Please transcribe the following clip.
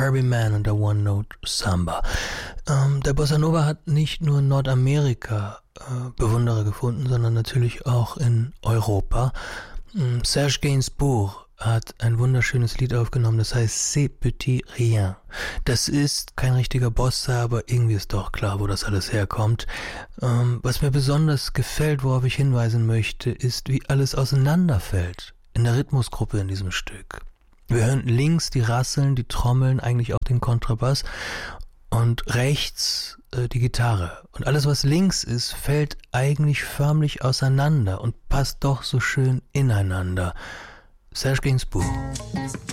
Herbie Mann und der One Note Samba. Der Bossa Nova hat nicht nur in Nordamerika Bewunderer gefunden, sondern natürlich auch in Europa. Serge Gainsbourg hat ein wunderschönes Lied aufgenommen, das heißt C'est Petit Rien. Das ist kein richtiger Bossa, aber irgendwie ist doch klar, wo das alles herkommt. Was mir besonders gefällt, worauf ich hinweisen möchte, ist, wie alles auseinanderfällt in der Rhythmusgruppe in diesem Stück. Wir hören links die Rasseln, die Trommeln, eigentlich auch den Kontrabass und rechts die Gitarre. Und alles, was links ist, fällt eigentlich förmlich auseinander und passt doch so schön ineinander. Serge Gainsbourg.